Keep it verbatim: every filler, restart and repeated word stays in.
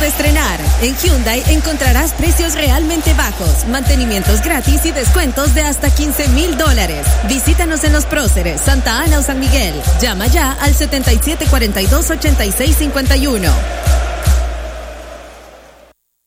de estrenar. En Hyundai encontrarás precios realmente bajos, mantenimientos gratis y descuentos de hasta quince mil dólares. Visítanos en Los Próceres, Santa Ana o San Miguel. Llama ya al setenta y siete cuarenta y dos, ochenta y seis cincuenta y uno.